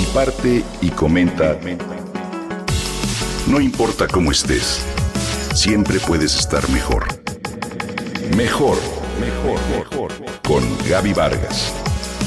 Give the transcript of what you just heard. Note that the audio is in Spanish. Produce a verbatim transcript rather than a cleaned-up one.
comparte y comenta. No importa cómo estés, siempre puedes estar mejor. Mejor, mejor, mejor. Con Gaby Vargas.